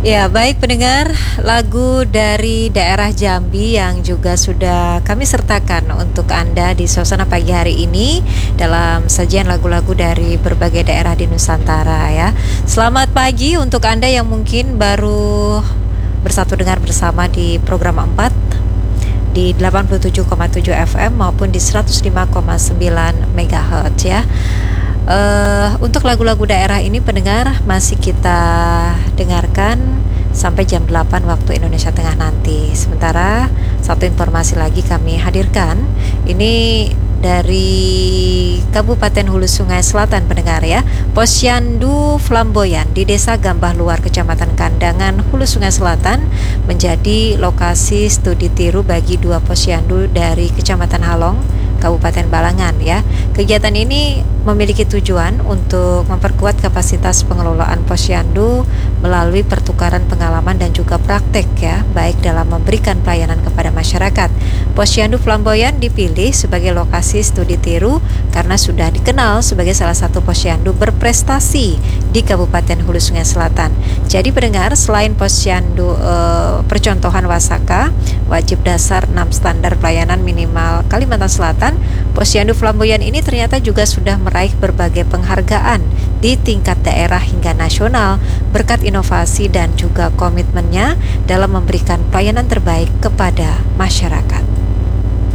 Ya, baik pendengar, lagu dari daerah Jambi yang juga sudah kami sertakan untuk Anda di suasana pagi hari ini dalam sajian lagu-lagu dari berbagai daerah di Nusantara ya. Selamat pagi untuk Anda yang mungkin baru bersatu dengar bersama di program 4 di 87,7 FM maupun di 105,9 MHz ya. Untuk lagu-lagu daerah ini pendengar masih kita dengarkan sampai jam 8 waktu Indonesia Tengah nanti. Sementara satu informasi lagi kami hadirkan, ini dari Kabupaten Hulu Sungai Selatan pendengar ya. Posyandu Flamboyan di Desa Gambah Luar Kecamatan Kandangan Hulu Sungai Selatan menjadi lokasi studi tiru bagi dua posyandu dari Kecamatan Halong Kabupaten Balangan ya. Kegiatan ini memiliki tujuan untuk memperkuat kapasitas pengelolaan posyandu melalui pertukaran pengalaman dan juga praktek ya, baik dalam memberikan pelayanan kepada masyarakat. Posyandu Flamboyan dipilih sebagai lokasi studi tiru karena sudah dikenal sebagai salah satu posyandu berprestasi di Kabupaten Hulu Sungai Selatan. Jadi pendengar, selain posyandu percontohan Wasaka, wajib dasar 6 standar pelayanan minimal Kalimantan Selatan, Posyandu Flamboyan ini ternyata juga sudah meraih berbagai penghargaan di tingkat daerah hingga nasional berkat inovasi dan juga komitmennya dalam memberikan pelayanan terbaik kepada masyarakat.